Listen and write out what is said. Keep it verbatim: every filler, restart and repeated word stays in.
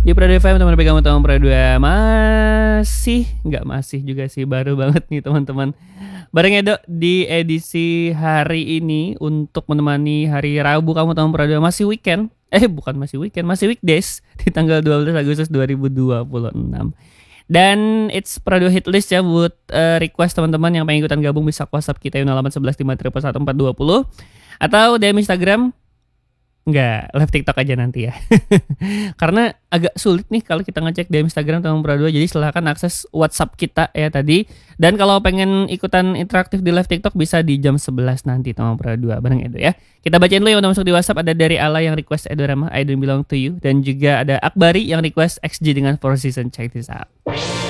Di Prado F M teman pegang utama Prado masih nggak masih juga sih baru banget nih teman-teman. Bareng Edo di edisi hari ini untuk menemani hari Rabu kamu teman Prado masih weekend. Eh bukan masih weekend, masih weekdays di tanggal dua belas Agustus dua ribu dua puluh enam. Dan it's Prado hit list ya buat uh, request teman-teman yang pengen ikutan gabung bisa WhatsApp kita nol delapan satu satu lima tiga satu empat dua nol atau D M Instagram. Enggak, live TikTok aja nanti ya. Karena agak sulit nih kalau kita ngecek di Instagram Teman Prado, jadi silahkan akses WhatsApp kita ya tadi. Dan kalau pengen ikutan interaktif di live TikTok bisa di jam sebelas nanti Teman Prado bareng Edo ya. Kita bacain dulu yang udah masuk di WhatsApp. Ada dari Ala yang request Edo Rama, I Don't Belong To You. Dan juga ada Akbari yang request X G dengan Four Seasons. Check this out.